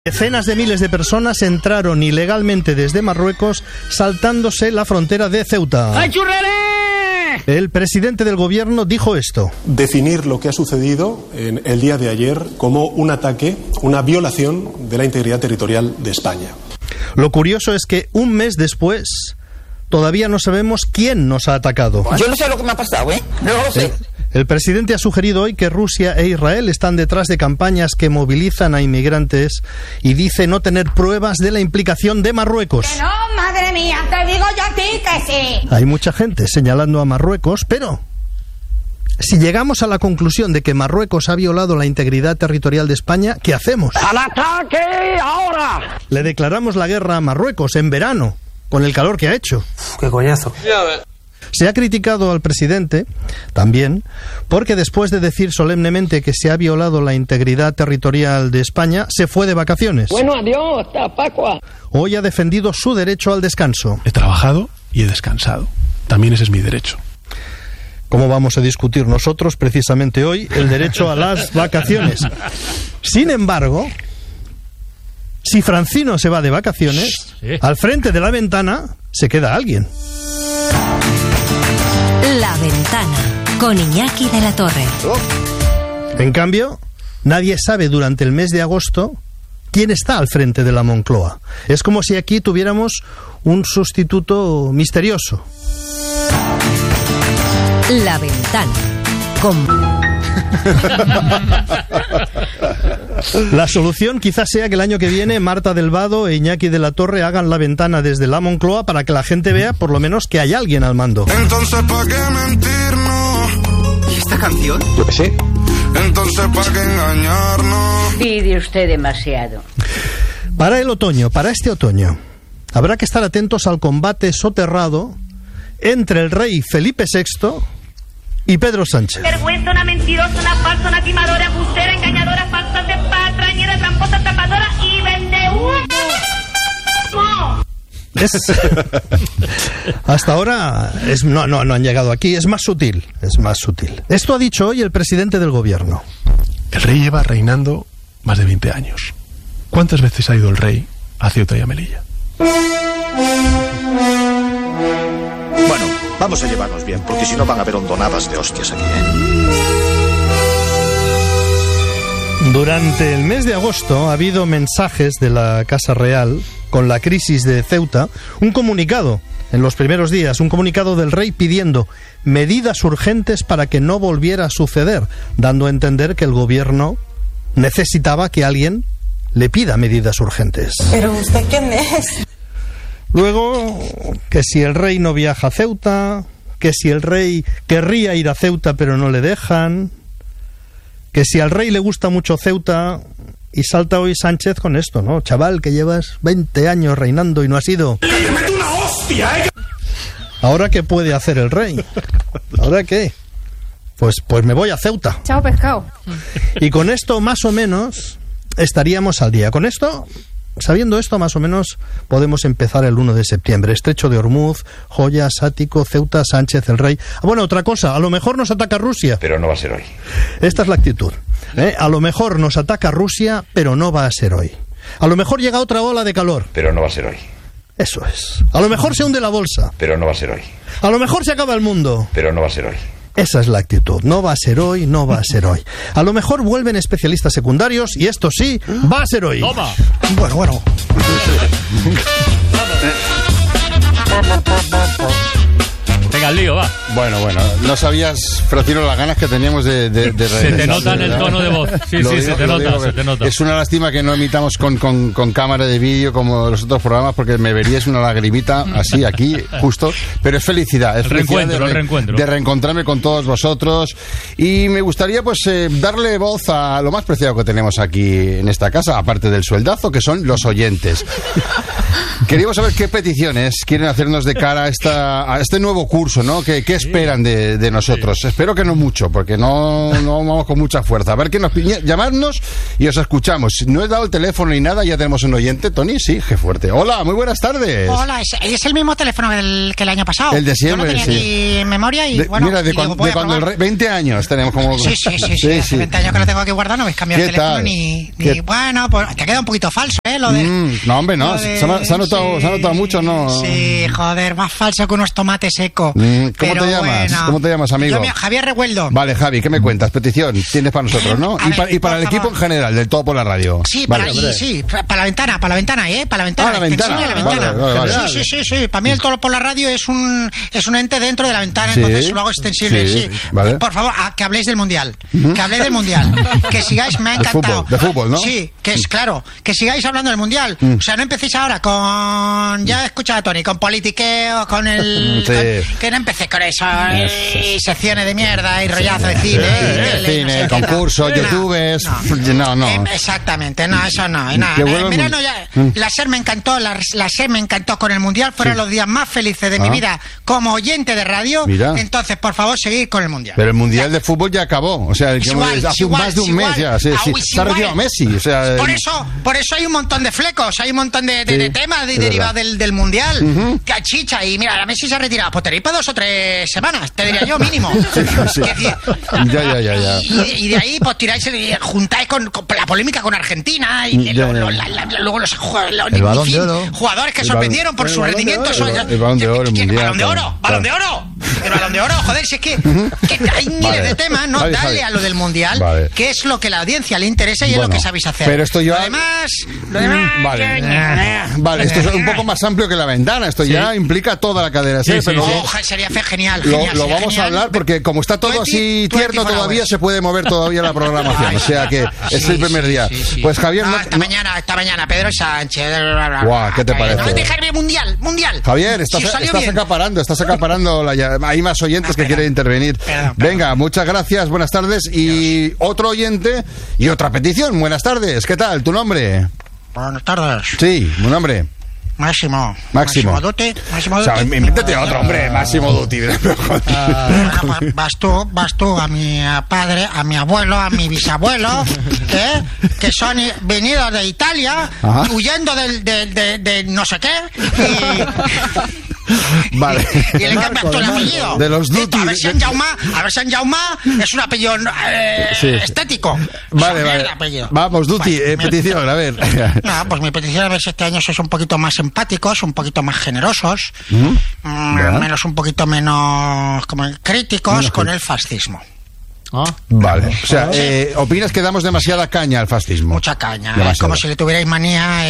Decenas de miles de personas entraron ilegalmente desde Marruecos saltándose la frontera de Ceuta. ¡Ay, churrere! El presidente del gobierno dijo esto. Definir lo que ha sucedido en el día de ayer como un ataque, una violación de la integridad territorial de España. Lo curioso es que un mes después todavía no sabemos quién nos ha atacado. Yo no sé lo que me ha pasado, ¿eh? No lo sé. El presidente ha sugerido hoy que Rusia e Israel están detrás de campañas que movilizan a inmigrantes y dice no tener pruebas de la implicación de Marruecos. ¡Que no, madre mía! ¡Te digo yo a ti que sí! Hay mucha gente señalando a Marruecos, pero si llegamos a la conclusión de que Marruecos ha violado la integridad territorial de España, ¿qué hacemos? ¡Al ataque ahora! Le declaramos la guerra a Marruecos en verano, con el calor que ha hecho. ¡Qué coñazo! Se ha criticado al presidente, también, porque después de decir solemnemente que se ha violado la integridad territorial de España, se fue de vacaciones. Bueno, adiós, hasta Pascua. Hoy ha defendido su derecho al descanso. He trabajado y he descansado. También ese es mi derecho. ¿Cómo vamos a discutir nosotros, precisamente hoy, el derecho a las vacaciones? Sin embargo, si Francino se va de vacaciones, al frente de la ventana se queda alguien. La Ventana, con Iñaki de la Torre. En cambio, nadie sabe durante el mes de agosto quién está al frente de la Moncloa. Es como si aquí tuviéramos un sustituto misterioso. La Ventana, con... La solución quizás sea que el año que viene Marta del Vado e Iñaki de la Torre hagan la ventana desde la Moncloa para que la gente vea por lo menos que hay alguien al mando. Entonces, ¿para qué mentirnos? ¿Y esta canción? Yo qué sé. Entonces, ¿para qué engañarnos? Pide usted demasiado. Para el otoño, para este otoño, habrá que estar atentos al combate soterrado entre el rey Felipe VI y Pedro Sánchez. Vergüenza, una mentirosa, una falsa, una timadora, embustera, engañadora, falsa, de patrañera, tramposa, tapadora y vendehumo. Hasta ahora no han llegado aquí, es más sutil. Esto ha dicho hoy el presidente del gobierno. El rey lleva reinando más de 20 años. ¿Cuántas veces ha ido el rey a Ceuta y a Melilla? Bueno, vamos a llevarnos bien, porque si no van a haber hondonadas de hostias aquí, Durante el mes de agosto ha habido mensajes de la Casa Real con la crisis de Ceuta, un comunicado en los primeros días, un comunicado del rey pidiendo medidas urgentes para que no volviera a suceder, dando a entender que el gobierno necesitaba que alguien le pida medidas urgentes. ¿Pero usted quién es? Luego, que si el rey no viaja a Ceuta, que si el rey querría ir a Ceuta pero no le dejan, que si al rey le gusta mucho Ceuta, y salta hoy Sánchez con esto, ¿no? Chaval, que llevas 20 años reinando y no has ido. ¡Le meto una hostia, ¿Ahora qué puede hacer el rey? ¿Ahora qué? Pues me voy a Ceuta. Chao, pescado. Y con esto más o menos estaríamos al día. Con esto... Sabiendo esto, más o menos, podemos empezar el 1 de septiembre. Estrecho de Ormuz, Joya, Sático, Ceuta, Sánchez, el rey. Bueno, otra cosa, a lo mejor nos ataca Rusia. Pero no va a ser hoy. Esta es la actitud. A lo mejor nos ataca Rusia, pero no va a ser hoy. A lo mejor llega otra ola de calor. Pero no va a ser hoy. Eso es. A lo mejor se hunde la bolsa. Pero no va a ser hoy. A lo mejor se acaba el mundo. Pero no va a ser hoy. Esa es la actitud. No va a ser hoy, no va a ser hoy. A lo mejor vuelven especialistas secundarios y esto sí, va a ser hoy. ¡Toma! Bueno. Venga, al lío, va. Bueno, no sabías, Francino, las ganas que teníamos de Se te nota en el tono de voz. Sí, se te nota. Es una lástima que no emitamos con cámara de vídeo como los otros programas, porque me verías una lagrimita así, aquí, justo. Pero es felicidad. Es felicidad de reencontrarme con todos vosotros. Y me gustaría, pues, darle voz a lo más preciado que tenemos aquí en esta casa, aparte del sueldazo, que son los oyentes. Queríamos saber qué peticiones quieren hacernos de cara a este nuevo curso concurso, ¿no? ¿Qué esperan de nosotros? Sí. Espero que no mucho, porque no vamos con mucha fuerza. A ver, llamadnos y os escuchamos. No he dado el teléfono ni nada, ya tenemos un oyente. Tony, sí, qué fuerte. Hola, muy buenas tardes. Hola, es el mismo teléfono que el año pasado. El de siempre, yo no tenía ni memoria y bueno... Mira, de cuando 20 años tenemos como... Sí. 20 años que lo tengo aquí guardado, no habéis cambiado el teléfono ni... Bueno, pues te queda un poquito falso, lo de... No, hombre, no. Se ha notado mucho, ¿no? Sí, joder, más falso que unos tomates secos. ¿Cómo te llamas? Bueno, ¿cómo te llamas, amigo? Javier Revueldo. Vale, Javi, ¿qué me cuentas? Petición tienes para nosotros, ¿no? Y para el equipo en general, del Todo por la Radio. Sí, para la ventana, Para la ventana. Ah, la ventana. Vale. Sí. Para mí el Todo por la Radio es un ente dentro de la ventana, entonces lo hago extensible, sí. Vale. Por favor, que habléis del Mundial. Que habléis del Mundial. Que sigáis, me ha encantado. De fútbol, ¿no? Sí, que es claro. Que sigáis hablando del Mundial. O sea, no empecéis ahora con... Ya he escuchado a Tony, con politiqueo, con el... que no empecé con eso. Y secciones de mierda, y rollazo de cine. Concursos, youtubers... No. Exactamente, no, eso no. Mira, la SER me encantó, la SER me encantó con el Mundial. Fueron los días más felices de mi vida como oyente de radio. Mira. Entonces, por favor, seguid con el Mundial. Pero el Mundial de fútbol ya acabó. O sea, hace más de un mes ya. Se ha retirado Messi. O sea, por eso hay un montón de flecos, hay un montón de temas derivados del Mundial. Que chicha. Y mira, la Messi se ha retirado. Pues tenéis para 2 o 3 semanas, te diría yo, mínimo. Ya. Y de ahí, pues tiráis, juntáis con la polémica con Argentina y luego los jugadores que sorprendieron por su rendimiento. El Balón de Oro, el Mundial. Balón de Oro. Joder, si es que hay miles de temas, ¿no? Dale a lo del Mundial, que es lo que a la audiencia le interesa y es lo que sabéis hacer. Pero esto ya... Lo demás... Vale, esto es un poco más amplio que la ventana. Esto ya implica toda la cadena. Sería genial. Lo vamos a hablar porque como está todo así tierno todavía, se puede mover todavía la programación. O sea que es el primer día. Pues Javier... Esta mañana, Pedro Sánchez... Guau, ¿qué te parece? No dejarme Mundial. Javier, estás acaparando. Hay más oyentes que quieren intervenir. Venga, muchas gracias, buenas tardes. Y otro oyente y otra petición. Buenas tardes, ¿qué tal? ¿Tu nombre? Buenas tardes. Sí, ¿tu nombre? Máximo Dutti. O sea, invéntate otro, hombre, Máximo Dutti. Vas tú a mi padre, a mi abuelo, a mi bisabuelo, que son venidos de Italia, huyendo de no sé qué, Vale. Y le cambias todo el apellido. De los Dutti. A ver si en Jaume es un apellido estético. Vale. Vamos, Dutti, petición, a ver. No, pues mi petición, a ver si este año sois un poquito más empáticos, un poquito más generosos, un poquito menos críticos con el fascismo. Vale, o sea, ¿opinas que damos demasiada caña al fascismo? Mucha caña, como si le tuvierais manía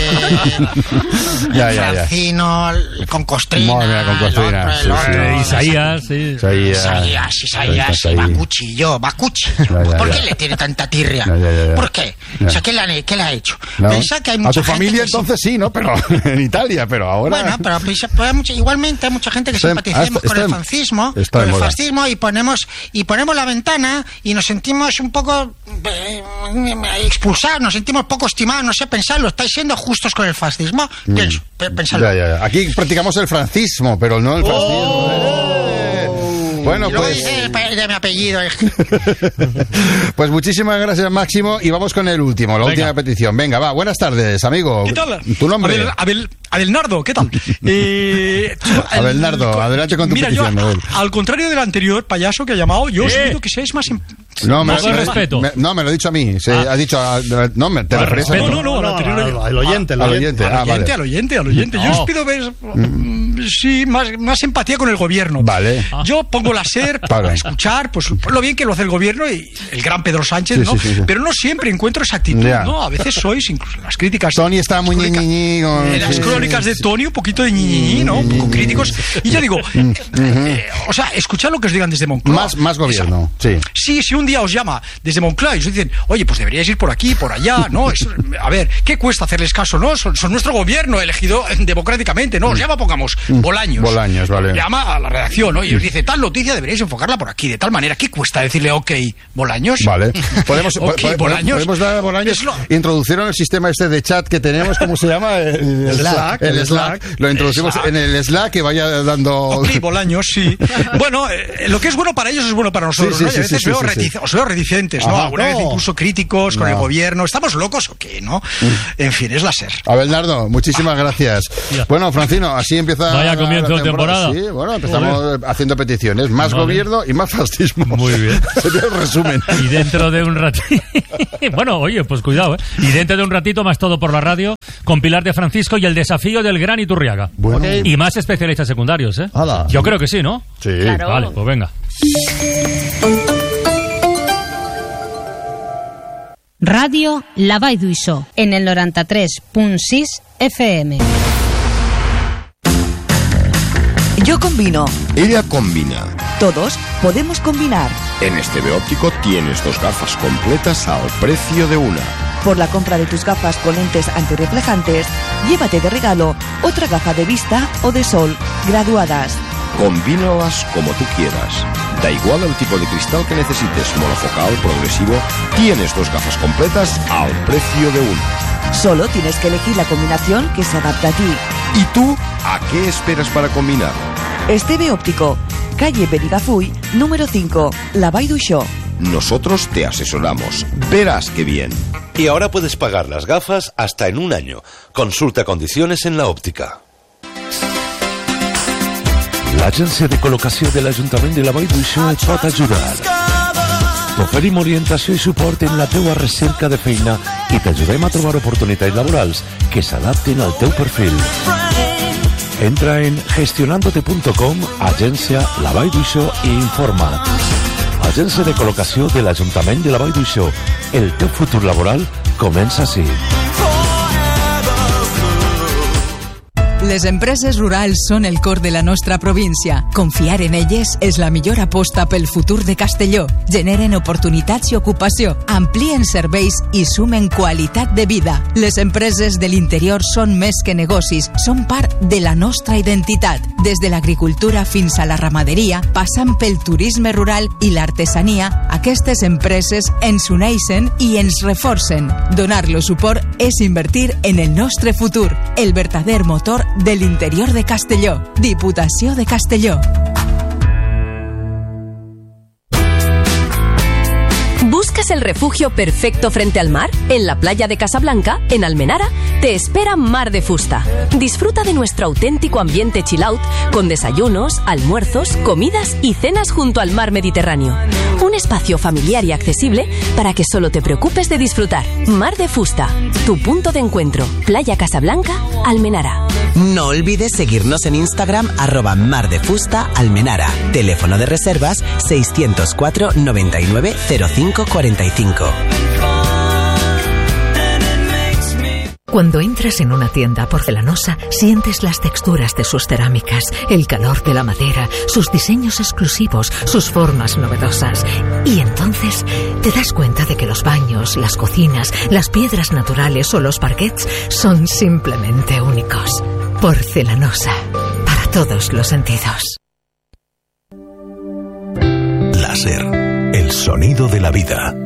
Francino, con Costrina, Isaías, Bakuchi. ¿Por qué le tiene tanta tirria? ¿Por qué? O sea, ¿qué le ha hecho? Pensa que hay mucha a tu familia entonces sí, ¿no? Pero en Italia, pero ahora... Bueno, pero igualmente hay mucha gente que simpaticemos con el fascismo, y ponemos la ventana y nos sentimos un poco expulsados, nos sentimos poco estimados, no sé, pensadlo, ¿estáis siendo justos con el fascismo? Pensadlo. Ya. Aquí practicamos el francismo, pero no el fascismo. Bueno, pues... de mi apellido. Pues muchísimas gracias, Máximo, y vamos con el último, última petición. Venga, va, buenas tardes, amigo. ¿Qué tal? ¿Tu nombre? Abelnardo, ¿qué tal? Abelnardo, adelante con tu petición. Mira, al contrario del anterior payaso que ha llamado, yo os pido que seáis más... No, me lo ha dicho a mí. Ha dicho... ¿te refieres a... No, al oyente. Al oyente. Yo os pido más empatía con el gobierno. Vale. Yo pongo la SER para escuchar pues lo bien que lo hace el gobierno y el gran Pedro Sánchez, ¿no? Sí. Pero no siempre encuentro esa actitud, ¿no? A veces sois, incluso en las críticas... Tony está muy ñiñiñi. En las crónicas de Tony, un poquito de ñiñiñi, ¿no? Un poco críticos. Y yo digo, o sea, escuchad lo que os digan desde Moncloa. Más gobierno, sí. Si un día os llama desde Moncloa y os dicen, oye, pues deberíais ir por aquí, por allá, ¿no? A ver, ¿qué cuesta hacerles caso, no? Son nuestro gobierno elegido democráticamente, ¿no? Os llama, pongamos, Bolaños. Bolaños, vale. Llama a la redacción, ¿no? Y os dice, tal noticia deberíais enfocarla por aquí, de tal manera. ¿Qué cuesta decirle, ok, Bolaños? Vale. ¿Podemos dar a Bolaños? Introducieron el sistema este de chat que tenemos, ¿cómo se llama? El Slack. Lo introducimos en el Slack, que vaya dando... Ok, Bolaños, sí. Bueno, lo que es bueno para ellos es bueno para nosotros, ¿no? Y a veces os veo reticentes, ¿no? Alguna vez incluso críticos con el gobierno. ¿Estamos locos o qué, no? En fin, es la SER. Abelardo, muchísimas gracias. Bueno, Francino, así empieza... Vaya comienzo de temporada. Sí, bueno, empezamos haciendo peticiones. Más gobierno y más fascismo. Muy bien. Sería el resumen. Y dentro de un ratito... Bueno, oye, pues cuidado, ¿eh? Y dentro de un ratito, más todo por la radio, con Pilar de Francisco y el desafío del Gran Iturriaga. Bueno. Y más especialistas secundarios, ¿eh? Hala. Yo creo que sí, ¿no? Sí. Claro. Vale, pues venga. Ràdio La Vall d'Uixó, en el 93.6 FM. Yo combino. Ella combina. Todos podemos combinar. En Esteve Óptico tienes 2 gafas completas al precio de una. Por la compra de tus gafas con lentes antirreflejantes, llévate de regalo otra gafa de vista o de sol graduadas. Combínalas como tú quieras. Da igual el tipo de cristal que necesites, monofocal, progresivo, tienes 2 gafas completas al precio de una. Solo tienes que elegir la combinación que se adapta a ti. ¿Y tú a qué esperas para combinar? Esteve Óptico, calle Benigafuy, número 5, La Vall d'Uixó. Nosotros te asesoramos. Verás qué bien. Y ahora puedes pagar las gafas hasta en un año. Consulta condiciones en la óptica. L'agència de col·locació de l'Ajuntament de la Vall d'Uixó et pot ajudar. T'oferim orientació i suport en la teua recerca de feina i t'ajudem a trobar oportunitats laborals que s'adapten al teu perfil. Entra en gestionandote.com, agència La Vall d'Uixó i informa't. Agència de col·locació de l'Ajuntament de la Vall d'Uixó. El teu futur laboral comença així. Les empreses rurals són el cor de la nostra província. Confiar en elles és la millor aposta pel futur de Castelló. Generen oportunitats i ocupació, amplien serveis i sumen qualitat de vida. Les empreses de l'interior són més que negocis, són part de la nostra identitat. Des de l'agricultura fins a la ramaderia, passant pel turisme rural i l'artesania, aquestes empreses ens uneixen i ens reforcen. Donar-lo suport és invertir en el nostre futur, el verdader motor del interior de Castelló. Diputació de Castelló. ¿Buscas el refugio perfecto frente al mar? En la playa de Casablanca, en Almenara, te espera Mar de Fusta. Disfruta de nuestro auténtico ambiente chill out, con desayunos, almuerzos, comidas y cenas junto al mar Mediterráneo. Un espacio familiar y accesible para que solo te preocupes de disfrutar. Mar de Fusta, tu punto de encuentro. Playa Casablanca, Almenara. No olvides seguirnos en Instagram @mardefustaalmenara. Teléfono de reservas 604 99 05 45. Cuando entras en una tienda porcelanosa, sientes las texturas de sus cerámicas, el calor de la madera, sus diseños exclusivos, sus formas novedosas. Y entonces te das cuenta de que los baños, las cocinas, las piedras naturales o los parquets son simplemente únicos. Porcelanosa, para todos los sentidos. Láser, el sonido de la vida.